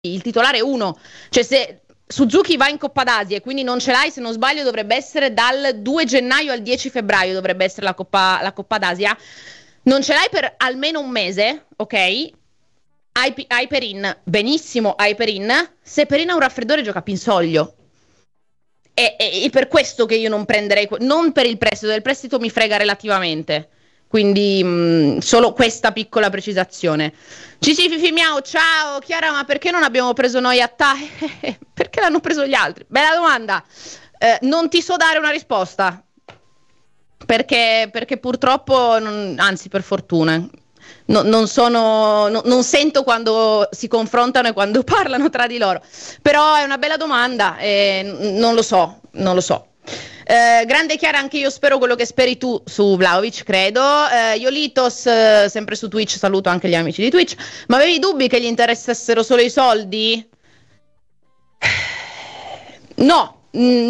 il titolare 1. Cioè, se Suzuki va in Coppa d'Asia e quindi non ce l'hai, se non sbaglio dovrebbe essere dal 2 gennaio al 10 febbraio dovrebbe essere la Coppa d'Asia, non ce l'hai per almeno un mese, ok? Hai Perin, benissimo, hai Perin. Se Perin ha un raffreddore gioca Pinsoglio. È per questo che io non prenderei, non per il prestito, del prestito mi frega relativamente. Quindi solo questa piccola precisazione. Cici miau, ciao Chiara, ma perché non abbiamo preso noi Atta? Perché l'hanno preso gli altri? Bella domanda. Non ti so dare una risposta. Perché purtroppo, anzi per fortuna, non sento quando si confrontano e quando parlano tra di loro. Però è una bella domanda, non lo so. Grande Chiara, anche io spero quello che speri tu su Vlahovic, credo. Iolitos, sempre su Twitch, saluto anche gli amici di Twitch. Ma avevi dubbi che gli interessassero solo i soldi? No,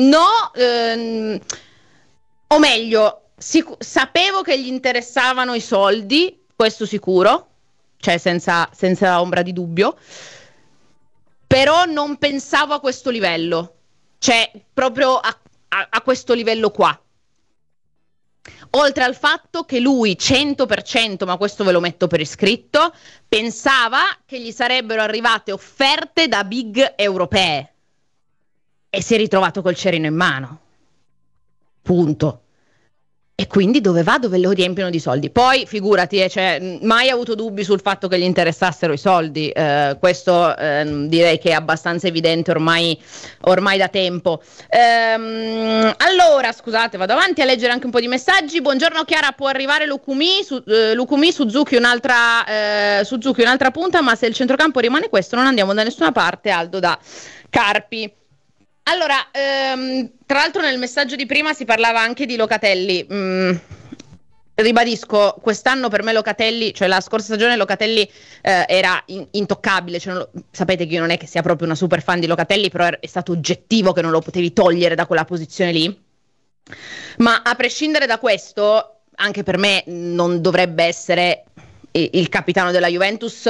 o meglio, sapevo che gli interessavano i soldi, questo sicuro, cioè senza ombra di dubbio, però non pensavo a questo livello, cioè proprio a questo livello qua. Oltre al fatto che lui 100%, ma questo ve lo metto per iscritto, pensava che gli sarebbero arrivate offerte da big europee e si è ritrovato col cerino in mano. Punto. E quindi dove va? Dove lo riempiono di soldi? Poi figurati, cioè, mai avuto dubbi sul fatto che gli interessassero i soldi, questo direi che è abbastanza evidente ormai da tempo. Allora, scusate, vado avanti a leggere anche un po' di messaggi. Buongiorno Chiara, può arrivare Lukumi, Suzuki un'altra punta, ma se il centrocampo rimane questo non andiamo da nessuna parte. Aldo da Carpi. Allora, tra l'altro nel messaggio di prima si parlava anche di Locatelli. Ribadisco, quest'anno per me Locatelli, cioè la scorsa stagione Locatelli era intoccabile, cioè sapete che io non è che sia proprio una super fan di Locatelli, però è stato oggettivo che non lo potevi togliere da quella posizione lì. Ma a prescindere da questo, anche per me non dovrebbe essere il capitano della Juventus.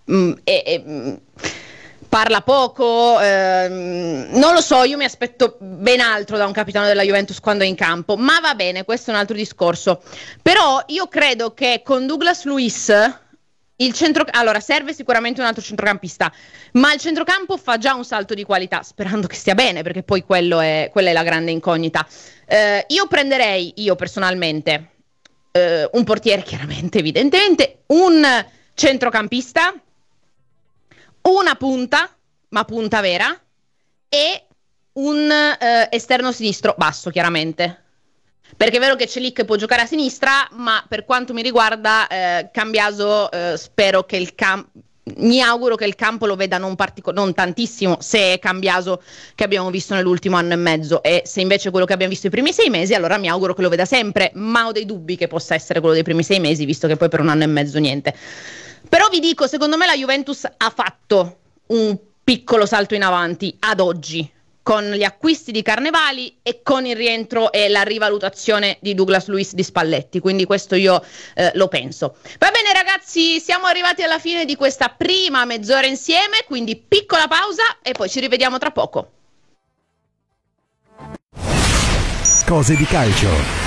Parla poco, non lo so, io mi aspetto ben altro da un capitano della Juventus quando è in campo, ma va bene, questo è un altro discorso. Però io credo che con Douglas Luiz allora serve sicuramente un altro centrocampista, ma il centrocampo fa già un salto di qualità, sperando che stia bene, perché poi quella è la grande incognita. Io prenderei, personalmente, un portiere chiaramente, evidentemente, un centrocampista, una punta, ma punta vera, e un esterno sinistro basso, chiaramente. Perché è vero che Celik può giocare a sinistra, ma per quanto mi riguarda Cambiaso spero che mi auguro che il campo lo veda non tantissimo, se è Cambiaso che abbiamo visto nell'ultimo anno e mezzo, e se invece quello che abbiamo visto i primi 6 mesi, allora mi auguro che lo veda sempre, ma ho dei dubbi che possa essere quello dei primi 6 mesi, visto che poi per un anno e mezzo niente. Però vi dico, secondo me la Juventus ha fatto un piccolo salto in avanti ad oggi, con gli acquisti di Carnevali e con il rientro e la rivalutazione di Douglas Luiz di Spalletti, quindi questo io lo penso. Va bene ragazzi, siamo arrivati alla fine di questa prima mezz'ora insieme, quindi piccola pausa e poi ci rivediamo tra poco. Cose di calcio.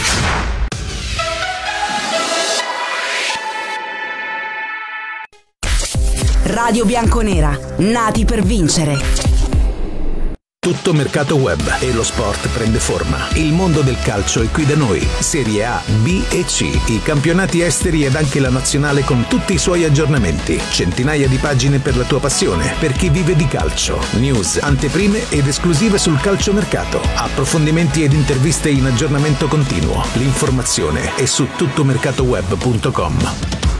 Radio Bianconera, nati per vincere. Tutto mercato web e lo sport prende forma. Il mondo del calcio è qui da noi. Serie A, B e C, i campionati esteri ed anche la nazionale con tutti i suoi aggiornamenti. Centinaia di pagine per la tua passione, per chi vive di calcio. News, anteprime ed esclusive sul calciomercato. Approfondimenti ed interviste in aggiornamento continuo. L'informazione è su tuttomercatoweb.com.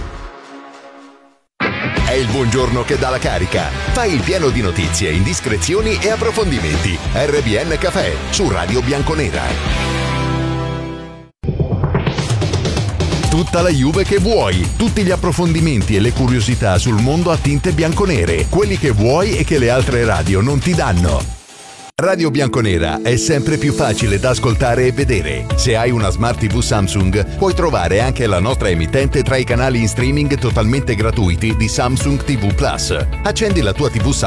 È il buongiorno che dà la carica. Fai il pieno di notizie, indiscrezioni e approfondimenti. RBN Café su Radio Bianconera. Tutta la Juve che vuoi, tutti gli approfondimenti e le curiosità sul mondo a tinte bianconere, quelli che vuoi e che le altre radio non ti danno. Radio Bianconera è sempre più facile da ascoltare e vedere. Se hai una Smart TV Samsung, puoi trovare anche la nostra emittente tra i canali in streaming totalmente gratuiti di Samsung TV Plus. Accendi la tua TV Samsung